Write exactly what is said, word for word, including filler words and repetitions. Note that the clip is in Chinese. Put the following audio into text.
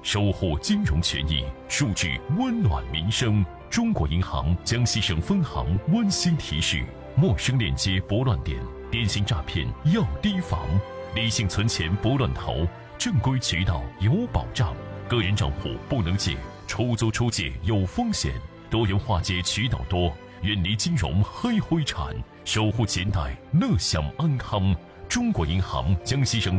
守护金融权益，数据温暖民生。中国银行江西省分行温馨提示：陌生链接拨乱点，电信诈骗要提防。理性存钱不乱投，正规渠道有保障。个人账户不能借，出租出借有风险。多元化解渠道多，远离金融黑灰产，守护钱袋乐享安康。中国银行江西省